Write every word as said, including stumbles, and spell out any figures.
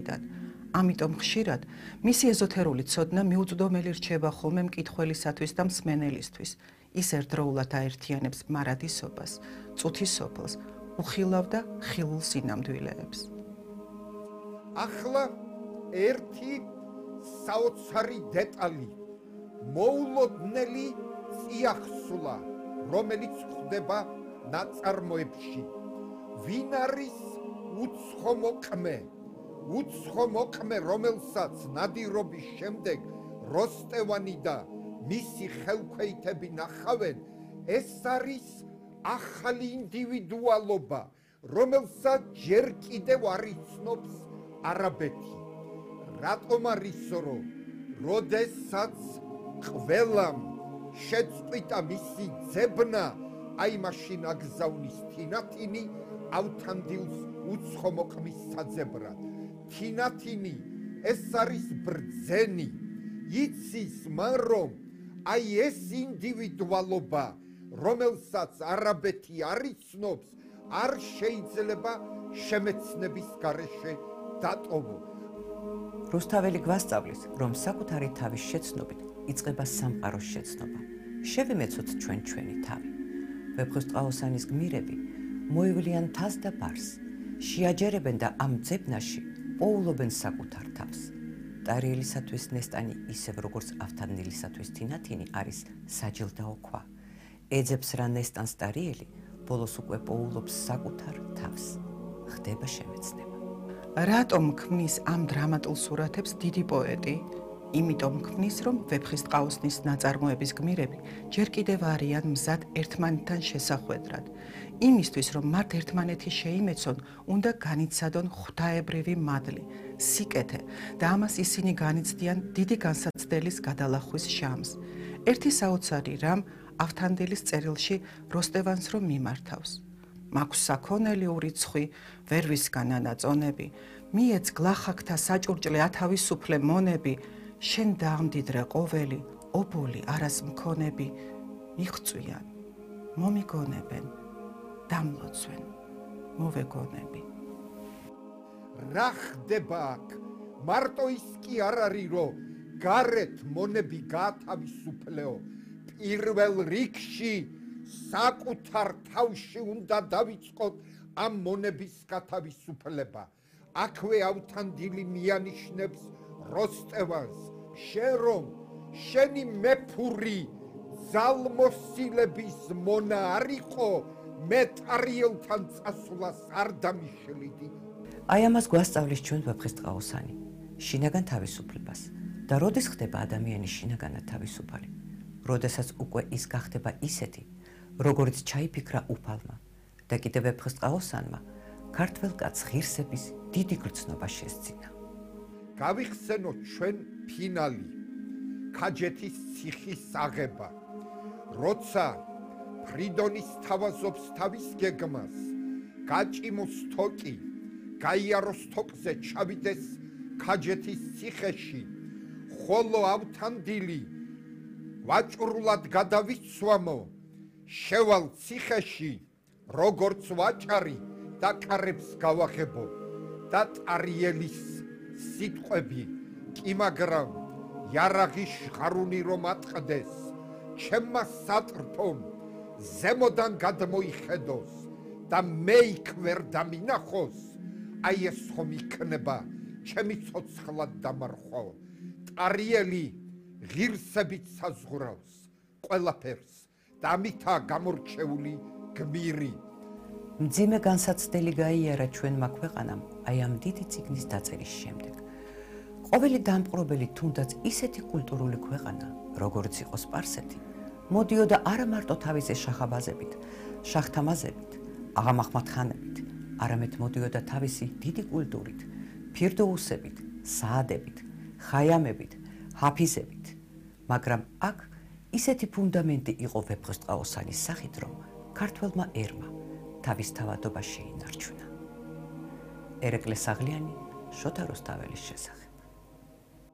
მშვიდად. ამიტომ ხშირად მისი ეზოთერული ცოდნა მიუწვდომელი რჩება ხოლმე მკითხველისათვის და მსმენელისთვის. ის ერთდროულად აერთიანებს მარადისობას, წუთისოფლს, უხილავ და ხილულ სინამდვილეებს. ახლა ერთი საოცარი დეტალი, მოულოდნელი წიაღსვლა, რომელიც ხდება ნაწარმოებში. ვინ არის უცხო მოყმე? უცხო მოყმე, რომელსაც ნადირობის შემდეგ როსტევანი და მისი ხელქვეითები ნახავენ, ეს არის ახალი ინდივიდუალობა, რომელსაც ჯერ კიდევ არ იცნობს არაბეთი. რატომ არისო, რომ როდესაც ყველამ შეწყვიტა მისი ძებნა, აი მაშინ აგზავნის თინათინი ავთანდილს უცხო მოყმის საძებრად. თინათინი ეს არის ბრძენი, იცის მან რომ აი ეს ინდივიდუალობა, რომელსაც არაბეთი არ იცნობს, არ შეიძლება შემეცნების გარეშე დატოვო. რუსთაველი გვასწავლის, რომ საკუთარი თავის შეცნობით იწყება სამყაროს შეცნობა. შევიმეცოთ ჩვენ ჩვენი თავი. ვეფხისტყაოსანის გმირები მოივლიან თას და ბარს, შეაჯერებენ და ამ ძებნაში პოულობენ საკუთარ თავს. ტარიელისათვის ნესტანი, ისევ როგორც ავთანდილისათვის თინათინი, არის საჯილდაო ქვა. ეძებს რა ნესტანს ტარიელი, ბოლოს უკვე პოულობს საკუთარ თავს. ხდება შემეცნება. რატომ ქმნის ამ დრამატულ სურათებს დიდი პოეტი? იმიტომ ქმნის, რომ ვეფხისტყაოსნის ნაწარმოების გმირები ჯერ კიდევ არიან მზად ერთმანეთთან შესახვედრად. იმისთვის, რომ მათ ერთმანეთი შეიმეცონ, უნდა განიცადონ ღვთაებრივი მადლი, სიკეთე და ამას ისინი განიცდიან დიდი განსაცდელის გადალახვის ჟამს. ერთი საოცარი რამ ავთანდილის წერილში როსტევანს რომ მიმართავს. მაქვს საქონელი ურიცხვი, ვერ ვისგან ანაწონები, მიეც გლახაკთა საჭურჭლე ათავისუფლე მონები, შენ დაამდიდრე ყოველი, ობოლი არას მქონები, მიღწვიან, მომიგონებენ, დამლოცვენ, მოვეგონები. რა ხდება აქ? მარტო ის კი არ არის, რომ გარეთ მონები გაათავისუფლეო, პირველ რიგში საკუთარ თავში უნდა დავიწყოთ ამ მონების გათავისუფლება. აქვე ავთანდილი მიანიშნებს როსტევანს, შენ რომ შენი მეფური ძალმოსილების მონა არ იყო, მე ტარიელთან წასვლას არ დამიშლიდი. აი ამას გვასწავლის ჩვენ ვეფხისტყაოსანი, შინაგან თავისუფლებას. და როდის ხდება ადამიანის შინაგანად თავისუფალი? როდესაც უკვე ის გახდება ისეთი, როგორც ჩაიფიქრა უფალმა და კიდევ ვეფხისტყაოსანმა ქართველ კაცს ღირსების დიდი გრძნობა შესძინა. გავიხსენოთ ჩვენ ფინალი, ქაჯეთის ციხის აღება. როცა ფრიდონის თავაზობს თავის გეგმას, გაჭიმოს თოკი, გაიაროს თოკზე ჩავიდეს ქაჯეთის ციხეში, ხოლო ავთანდილი ვაჭრულად გადავიცვამო, შევალ ციხეში, როგორც ვაჭარი და კარებს გავახებო და ტარიელის სიტყვები, კი მაგრამ იარაღის ღარუნი რომ ატყდეს, ჩემმა სატრფომ ზემოდან გადმოიხედოს და მე იქ ვერ დამინახოს, აი ეს ხომ იქნება ჩემი ცოცხლად დამარხვა. ტარიელი ღირსებით საზღვრავს ყველაფერს და ამითაა გამორჩეული გმირი. მძიმე განსაცდელი გაიარა ჩვენმა ქვეყანამ აი ამ დიდი წიგნის დაწერის შემდეგ. ყოველი დამპყრობელი თუნდაც ისეთი კულტურული ქვეყანა, როგორც იყო სპარსეთი, მოდიოდა არა მარტო თავისი შახაბაზებით, შაჰთამაზებით, აღა-მაჰმად ხანებით, არამედ მოდიოდა თავისი დიდი კულტურით, ფირდოუსებით, საადებით, ხაიამებით, ჰაფიზებით, მაგრამ აქ ისეთი ფუნდამენტი იყო ვეფხისტყაოსანის სახით, რომ ქართველმა ერმა თავის თავადობა შეინარჩუნა. ერეკლე საღლიანი, შოთა რუსთაველის შესახებ.